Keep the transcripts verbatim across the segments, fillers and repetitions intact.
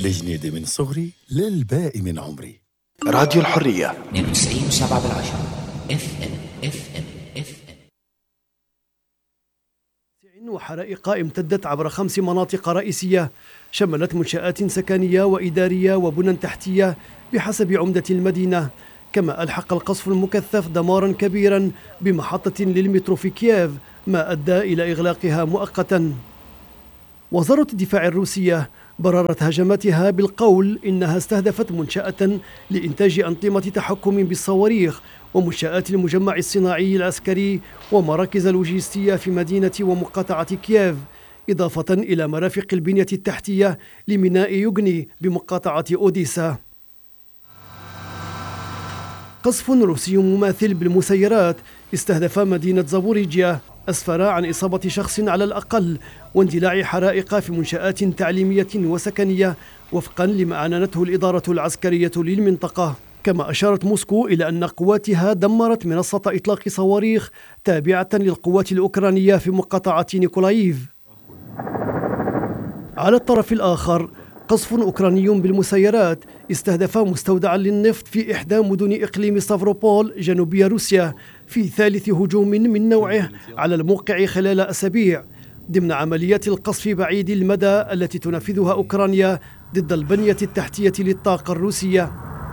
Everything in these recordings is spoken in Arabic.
الجنيدي من صغري للباقي من عمري. راديو الحرية اثنين وتسعين وسبعة بالعشرة اف ام اف ام اف ام. وحرائق امتدت عبر خمس مناطق رئيسية شملت منشآت سكنية وإدارية وبنى تحتية بحسب عمدة المدينة. كما ألحق القصف المكثف دمارا كبيرا بمحطة للمترو في كييف ما أدى إلى إغلاقها مؤقتا. وزارة الدفاع الروسية بررت هجماتها بالقول إنها استهدفت منشأة لإنتاج أنظمة تحكم بالصواريخ ومنشآت المجمع الصناعي العسكري ومراكز لوجستية في مدينة ومقاطعة كييف، إضافة إلى مرافق البنية التحتية لميناء يوغني بمقاطعة أوديسا. قصف روسي مماثل بالمسيرات استهدف مدينة زابوريجيا أسفر عن إصابة شخص على الأقل واندلاع حرائق في منشآت تعليمية وسكنية وفقا لما أعلنته الإدارة العسكرية للمنطقة. كما أشارت موسكو إلى أن قواتها دمرت منصة إطلاق صواريخ تابعة للقوات الأوكرانية في مقاطعة نيكولايف. على الطرف الآخر قصف أوكراني بالمسيرات استهدف مستودعا للنفط في إحدى مدن إقليم ستافروبول جنوبي روسيا في ثالث هجوم من نوعه على الموقع خلال أسابيع ضمن عمليات القصف بعيد المدى التي تنفذها أوكرانيا ضد البنية التحتية للطاقة الروسية.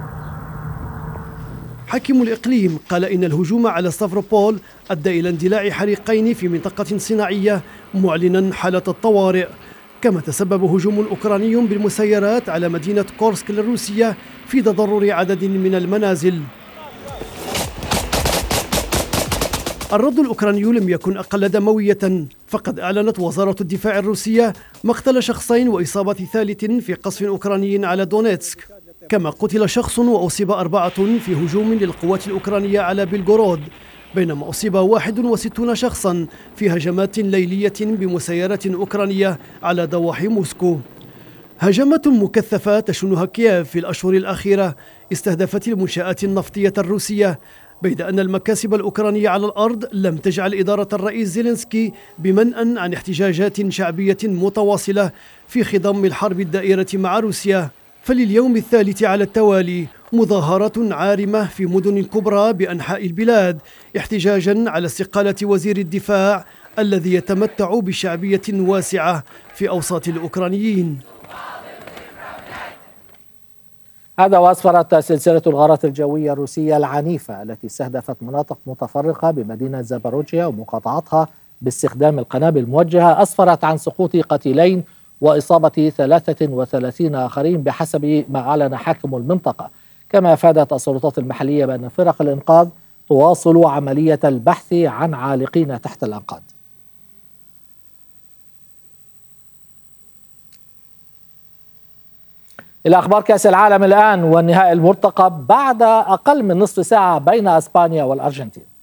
حاكم الإقليم قال إن الهجوم على ستافروبول أدى إلى اندلاع حريقين في منطقة صناعية معلنا حالة الطوارئ. كما تسبب هجوم أوكراني بالمسيرات على مدينة كورسك الروسية في تضرر عدد من المنازل. الرد الأوكراني لم يكن أقل دموية، فقد أعلنت وزارة الدفاع الروسية مقتل شخصين وإصابة ثالث في قصف أوكراني على دونيتسك. كما قتل شخص وأصيب أربعة في هجوم للقوات الأوكرانية على بلغورود، بينما أصيب واحد وستون شخصا في هجمات ليلية بمسيرات أوكرانية على ضواحي موسكو. هجمات مكثفة تشنها كييف في الأشهر الأخيرة استهدفت المنشآت النفطية الروسية، بيد أن المكاسب الأوكرانية على الأرض لم تجعل إدارة الرئيس زيلينسكي بمنأى عن احتجاجات شعبية متواصلة في خضم الحرب الدائرة مع روسيا. فلليوم الثالث على التوالي مظاهرات عارمة في مدن كبرى بأنحاء البلاد احتجاجا على استقالة وزير الدفاع الذي يتمتع بشعبية واسعة في أوساط الأوكرانيين. هذا وأسفرت سلسلة الغارات الجوية الروسية العنيفة التي استهدفت مناطق متفرقة بمدينة زاباروجيا ومقاطعتها باستخدام القنابل الموجهة أسفرت عن سقوط قتيلين وإصابة ثلاثة وثلاثين آخرين بحسب ما أعلن حاكم المنطقة. كما أفادت السلطات المحلية بأن فرق الإنقاذ تواصل عملية البحث عن عالقين تحت الأنقاض. إلى أخبار كأس العالم الآن والنهائي المرتقب بعد أقل من نصف ساعة بين أسبانيا والأرجنتين.